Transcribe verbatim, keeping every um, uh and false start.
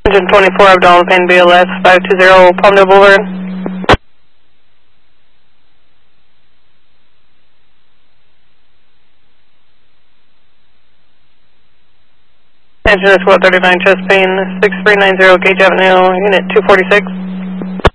Engine twenty-four, Abdominal Pain, B L S, five two zero, Palmdale Boulevard. Engine is one thirty-nine, chest pain, six three nine zero, Gage Avenue, unit two forty-six.